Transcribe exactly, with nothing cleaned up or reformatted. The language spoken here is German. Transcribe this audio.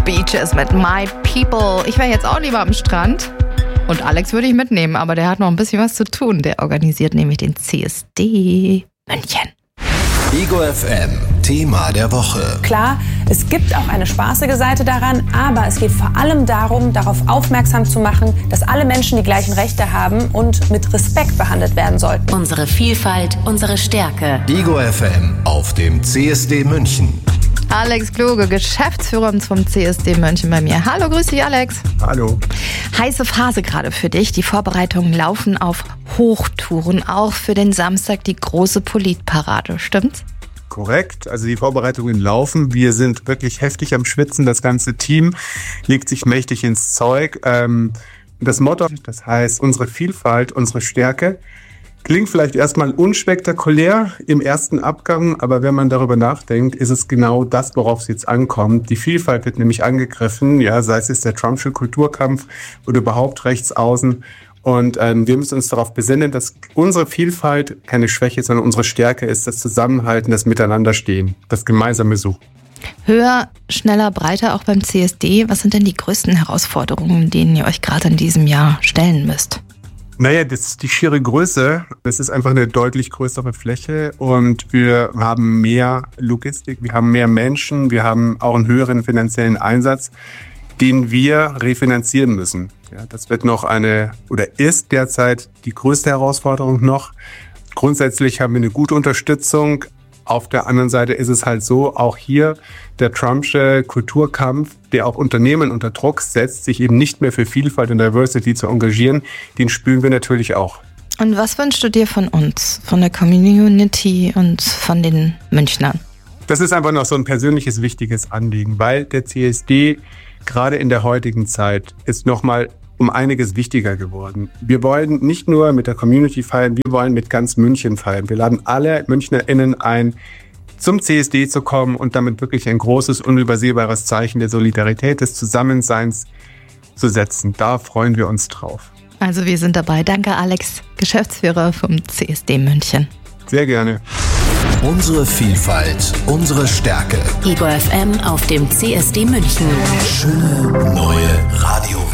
Beaches mit My People. Ich wäre jetzt auch lieber am Strand. Und Alex würde ich mitnehmen, aber der hat noch ein bisschen was zu tun. Der organisiert nämlich den C S D München. Ego F M, Thema der Woche. Klar, es gibt auch eine spaßige Seite daran, aber es geht vor allem darum, darauf aufmerksam zu machen, dass alle Menschen die gleichen Rechte haben und mit Respekt behandelt werden sollten. Unsere Vielfalt, unsere Stärke. Ego F M auf dem C S D München. Alex Kluge, Geschäftsführer vom C S D München bei mir. Hallo, grüß dich, Alex. Hallo. Heiße Phase gerade für dich. Die Vorbereitungen laufen auf Hochtouren. Auch für den Samstag die große Politparade, stimmt's? Korrekt. Also die Vorbereitungen laufen. Wir sind wirklich heftig am Schwitzen. Das ganze Team legt sich mächtig ins Zeug. Ähm, das Motto, das heißt unsere Vielfalt, unsere Stärke. Klingt vielleicht erstmal unspektakulär im ersten Abgang, aber wenn man darüber nachdenkt, ist es genau das, worauf es jetzt ankommt. Die Vielfalt wird nämlich angegriffen, ja, sei es jetzt der Trumpsche Kulturkampf oder überhaupt rechts außen. Und ähm, wir müssen uns darauf besinnen, dass unsere Vielfalt keine Schwäche, sondern unsere Stärke ist, das Zusammenhalten, das Miteinanderstehen, das gemeinsame Suchen. Höher, schneller, breiter auch beim C S D. Was sind denn die größten Herausforderungen, denen ihr euch gerade in diesem Jahr stellen müsst? Naja, das ist die schiere Größe. Das ist einfach eine deutlich größere Fläche und wir haben mehr Logistik, wir haben mehr Menschen, wir haben auch einen höheren finanziellen Einsatz, den wir refinanzieren müssen. Ja, das wird noch eine oder ist derzeit die größte Herausforderung noch. Grundsätzlich haben wir eine gute Unterstützung. Auf der anderen Seite ist es halt so, auch hier der Trumpsche Kulturkampf, der auch Unternehmen unter Druck setzt, sich eben nicht mehr für Vielfalt und Diversity zu engagieren, den spüren wir natürlich auch. Und was wünschst du dir von uns, von der Community und von den Münchnern? Das ist einfach noch so ein persönliches, wichtiges Anliegen, weil der C S D gerade in der heutigen Zeit ist nochmal um einiges wichtiger geworden. Wir wollen nicht nur mit der Community feiern, wir wollen mit ganz München feiern. Wir laden alle MünchnerInnen ein, zum C S D zu kommen und damit wirklich ein großes, unübersehbares Zeichen der Solidarität, des Zusammenseins zu setzen. Da freuen wir uns drauf. Also wir sind dabei. Danke, Alex, Geschäftsführer vom C S D München. Sehr gerne. Unsere Vielfalt, unsere Stärke. Ego F M auf dem C S D München. Schöne neue Radio.